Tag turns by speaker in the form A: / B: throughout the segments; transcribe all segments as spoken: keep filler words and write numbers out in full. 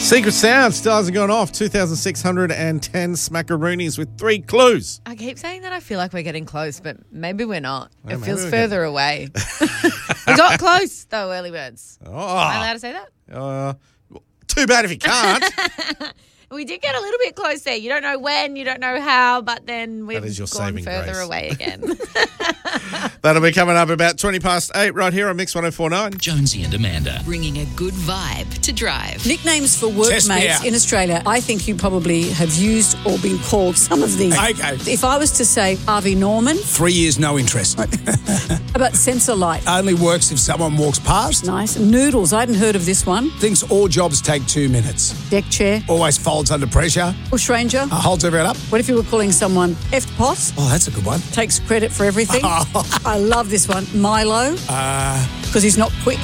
A: Secret Sound still hasn't gone off. two thousand six hundred ten smackaroonies with three clues.
B: I keep saying that I feel like we're getting close, but maybe we're not.
A: Well,
B: it feels
A: we're
B: further
A: getting...
B: away. We got close, though, early birds.
A: Oh.
B: Am I allowed to say that?
A: Uh, too bad if you can't.
B: We did get a little bit close there. You don't know when, you don't know how, but then we've
A: your
B: gone
A: saving
B: further
A: grace.
B: away again.
A: That'll be coming up about twenty past eight right here on Mix one oh four point nine.
C: Jonesy and Amanda.
D: Bringing a good vibe to drive.
E: Nicknames for
F: Test me
E: workmates
F: out.
E: in Australia. I think you probably have used or been called some of these.
F: Okay.
E: If I was to say Harvey Norman,
F: Three years, no interest.
E: how about Sensor Light?
F: Only works if someone walks past.
E: Nice. Noodles. I hadn't heard of this one.
F: Thinks all jobs take two minutes.
E: Deck chair.
F: Always folds under pressure.
E: Bush Ranger.
F: Uh, holds everyone up.
E: What if you were calling someone F Poss?
F: Oh, that's a good one.
E: Takes credit for everything. I love this one. Milo.
F: Uh,
E: Because he's not quick.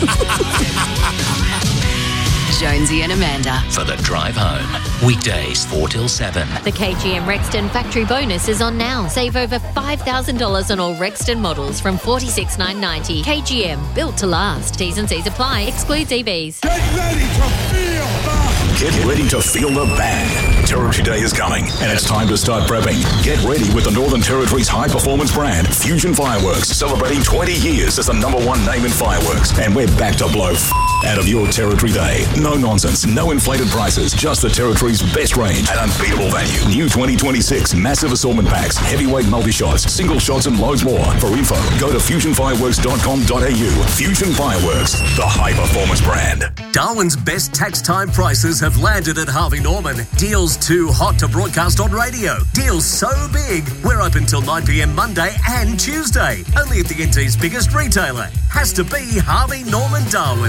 D: Jonesy and Amanda.
C: For the drive home. Weekdays four till seven.
G: The K G M Rexton factory bonus is on now. Save over five thousand dollars on all Rexton models from forty-six thousand nine hundred ninety dollars. K G M, built to last. T's and C's apply. Excludes E Vs.
H: Get ready to feel the...
I: Get ready to feel the bang. Territory Day is coming, and it's time to start prepping. Get ready with the Northern Territory's high-performance brand, Fusion Fireworks, celebrating twenty years as the number one name in fireworks. And we're back to blow f- out of your Territory Day. No nonsense, no inflated prices, just the Territory's best range and unbeatable value. New twenty twenty-six massive assortment packs, heavyweight multi-shots, single shots, and loads more. For info, go to fusion fireworks dot com dot a u. Fusion Fireworks, the high-performance brand.
J: Darwin's best tax time prices have landed at Harvey Norman. Deals too hot to broadcast on radio. Deals so big, we're open till nine p.m. Monday and Tuesday. Only at the N T's biggest retailer. Has to be Harvey Norman Darwin.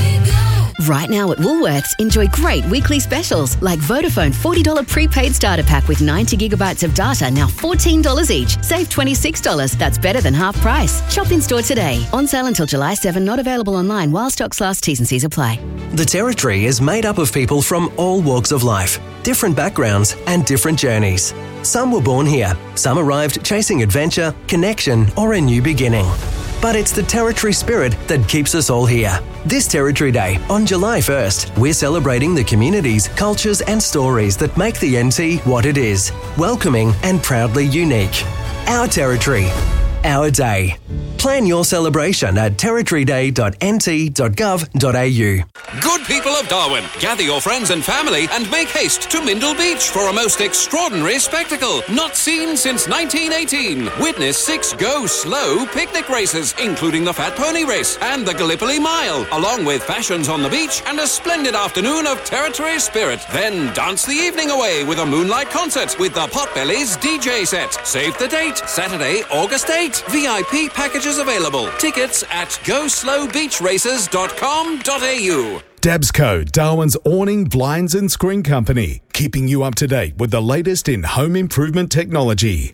D: Right now at Woolworths, enjoy great weekly specials like Vodafone forty dollars prepaid starter pack with ninety gigabytes of data, now fourteen dollars each. Save twenty-six dollars. That's better than half price. Shop in store today. On sale until July seventh, not available online while stocks last. T's and C's apply.
K: The Territory is made up of people from all walks of life, different backgrounds and different journeys. Some were born here, some arrived chasing adventure, connection or a new beginning. But it's the Territory spirit that keeps us all here. This Territory Day, on July first, we're celebrating the communities, cultures and stories that make the N T what it is. Welcoming and proudly unique. Our Territory. Our day. Plan your celebration at territory day dot n t dot gov dot a u.
L: Good people of Darwin, gather your friends and family and make haste to Mindle Beach for a most extraordinary spectacle not seen since nineteen eighteen. Witness six go-slow picnic races, including the Fat Pony Race and the Gallipoli Mile, along with fashions on the beach and a splendid afternoon of Territory spirit. Then dance the evening away with a moonlight concert with the Potbellies D J set. Save the date, Saturday, August eighth. V I P packages available. Tickets at go slow beach races dot com dot a u.
M: Dabsco, Darwin's awning, blinds and screen company, keeping you up to date with the latest in home improvement technology.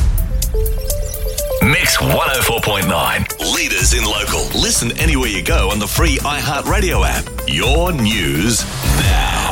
I: Mix one oh four point nine. Leaders in local. Listen anywhere you go on the free iHeartRadio app. Your news now.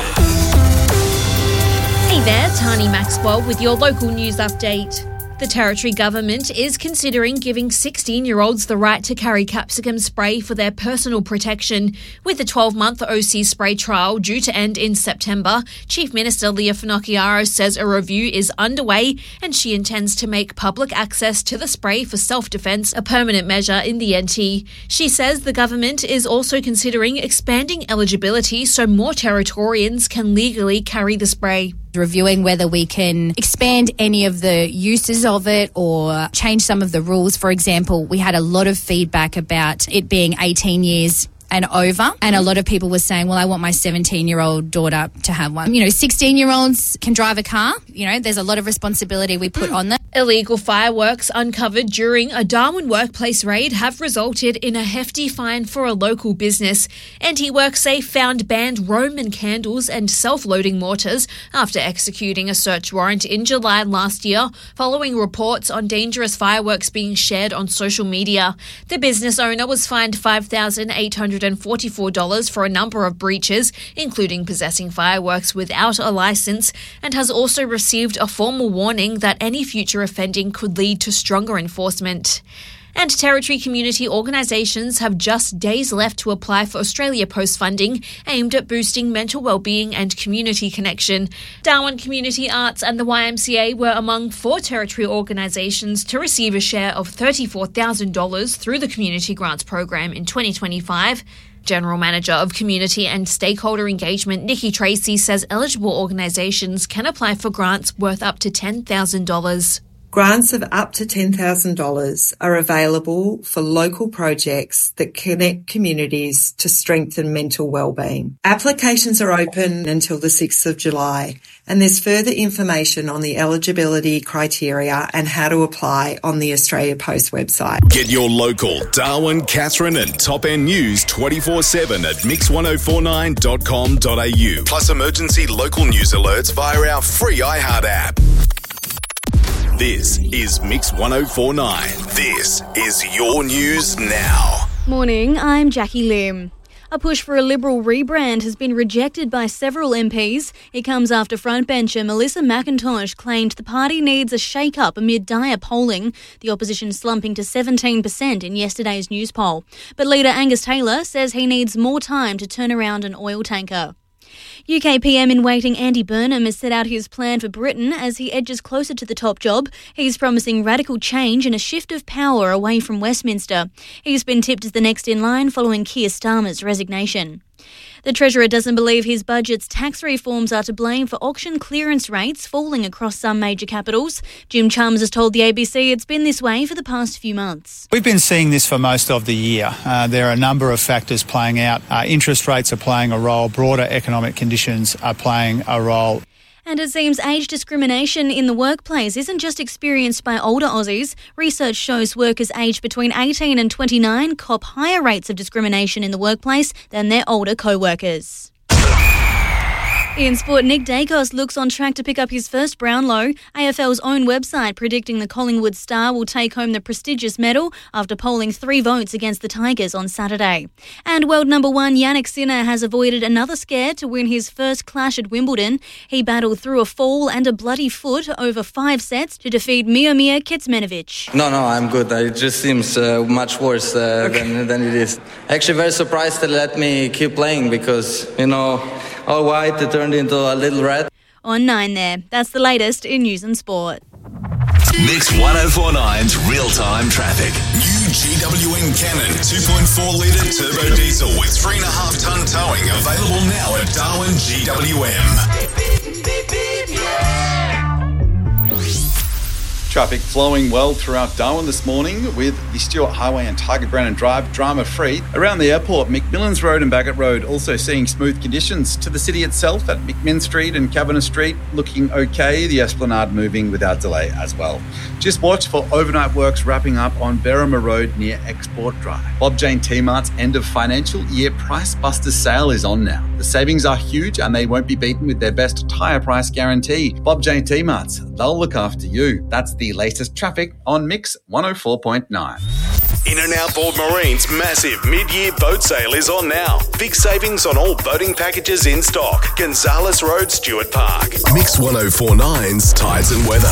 N: Hey there, Tani Maxwell with your local news update. The Territory Government is considering giving sixteen-year-olds the right to carry capsicum spray for their personal protection. With the twelve-month O C spray trial due to end in September, Chief Minister Leah Finocchiaro says a review is underway and she intends to make public access to the spray for self-defence a permanent measure in the N T. She says the government is also considering expanding eligibility so more Territorians can legally carry the spray.
O: Reviewing whether we can expand any of the uses of it or change some of the rules. For example, we had a lot of feedback about it being eighteen years and over, and a lot of people were saying, well, I want my seventeen-year-old daughter to have one. You know, sixteen-year-olds can drive a car. You know, there's a lot of responsibility we put on them.
N: Illegal fireworks uncovered during a Darwin workplace raid have resulted in a hefty fine for a local business. Anti-WorkSafe found banned Roman candles and self-loading mortars after executing a search warrant in July last year, following reports on dangerous fireworks being shared on social media. The business owner was fined five thousand eight hundred forty-four dollars for a number of breaches, including possessing fireworks without a license, and has also received a formal warning that any future offending could lead to stronger enforcement. And Territory community organisations have just days left to apply for Australia Post funding aimed at boosting mental wellbeing and community connection. Darwin Community Arts and the Y M C A were among four Territory organisations to receive a share of thirty-four thousand dollars through the Community Grants Program in twenty twenty-five. General Manager of Community and Stakeholder Engagement, Nikki Tracy, says eligible organisations can apply for grants worth up to ten thousand dollars.
P: Grants of up to ten thousand dollars are available for local projects that connect communities to strengthen mental wellbeing. Applications are open until the sixth of July, and there's further information on the eligibility criteria and how to apply on the Australia Post website.
I: Get your local Darwin, Katherine and Top End news twenty-four seven at mix ten forty-nine dot com dot a u. Plus emergency local news alerts via our free iHeart app. This is Mix ten forty-nine. This is your news now.
Q: Morning, I'm Jackie Lim. A push for a Liberal rebrand has been rejected by several M Ps. It comes after frontbencher Melissa McIntosh claimed the party needs a shake-up amid dire polling, the opposition slumping to seventeen percent in yesterday's news poll. But leader Angus Taylor says he needs more time to turn around an oil tanker. U K P M in waiting Andy Burnham has set out his plan for Britain as he edges closer to the top job. He's promising radical change and a shift of power away from Westminster. He's been tipped as the next in line following Keir Starmer's resignation. The Treasurer doesn't believe his budget's tax reforms are to blame for auction clearance rates falling across some major capitals. Jim Chalmers has told the A B C it's been this way for the past few months.
R: We've been seeing this for most of the year. Uh, there are a number of factors playing out. Uh, interest rates are playing a role. Broader economic conditions are playing a role.
Q: And it seems age discrimination in the workplace isn't just experienced by older Aussies. Research shows workers aged between eighteen and twenty-nine cop higher rates of discrimination in the workplace than their older co-workers. In sport, Nick Dacos looks on track to pick up his first Brownlow. A F L's own website predicting the Collingwood star will take home the prestigious medal after polling three votes against the Tigers on Saturday. And world number one Jannik Sinner has avoided another scare to win his first clash at Wimbledon. He battled through a fall and a bloody foot over five sets to defeat Miomir Kecmanovic.
S: No, no, I'm good. It just seems uh, much worse uh, okay. than, than it is. Actually, very surprised they let me keep playing because, you know, all white, it turned into a little red.
Q: On nine there. That's the latest in news and sport.
I: Mix ten forty-nine's real-time traffic. New G W M Cannon two point four litre turbo diesel with three point five tonne towing available now at Darwin G W M.
T: Traffic flowing well throughout Darwin this morning with the Stewart Highway and Tiger Brandon Drive drama-free. Around the airport, McMillans Road and Bagot Road also seeing smooth conditions. To the city itself at McMinn Street and Kavanagh Street looking okay. The Esplanade moving without delay as well. Just watch for overnight works wrapping up on Berrima Road near Export Drive. Bob Jane T-Mart's end of financial year Price Buster sale is on now. The savings are huge and they won't be beaten with their best tyre price guarantee. Bob Jane T-Mart's, they'll look after you. That's the latest traffic on Mix one oh four point nine.
I: In and Outboard Marine's massive mid-year boat sale is on now. Big savings on all boating packages in stock. Gonzales Road, Stewart Park. Mix ten forty-nine's Tides and Weather.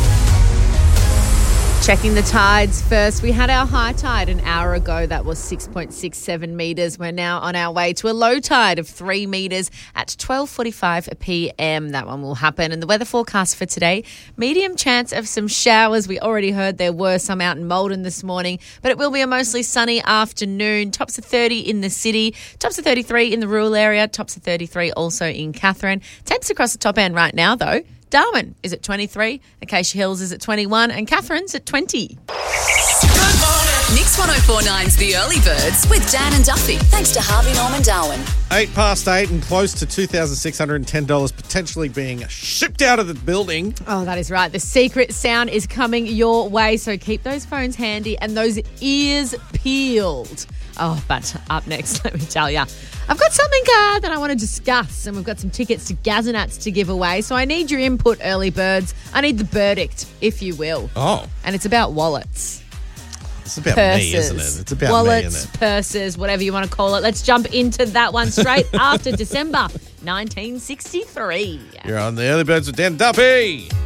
B: Checking the tides first. We had our high tide an hour ago. That was six point six seven metres. We're now on our way to a low tide of three metres at twelve forty-five p.m. That one will happen. And the weather forecast for today, medium chance of some showers. We already heard there were some out in Maldon this morning, but it will be a mostly sunny afternoon. Tops of thirty in the city, tops of thirty-three in the rural area, tops of thirty-three also in Katherine. Temps across the top end right now, though. Darwin is at twenty-three, Acacia Hills is at twenty-one, and Catherine's at twenty.
U: Mix ten forty-nine's The Early Birds with Dan and Duffy. Thanks to Harvey Norman Darwin.
A: Eight past eight and close to two thousand six hundred ten dollars potentially being shipped out of the building.
B: Oh, that is right. The secret sound is coming your way, so keep those phones handy and those ears peeled. Oh, but up next, let me tell you, I've got something uh, that I want to discuss, and we've got some tickets to Gazanats to give away, so I need your input, early birds. I need the verdict, if you will.
A: Oh.
B: And it's about wallets.
A: It's about
B: purses.
A: me, isn't it? It's about
B: wallets,
A: me, isn't it?
B: purses, whatever you want to call it. Let's jump into that one straight after December nineteen sixty-three.
A: You're on the Early Birds with Dan Duffy.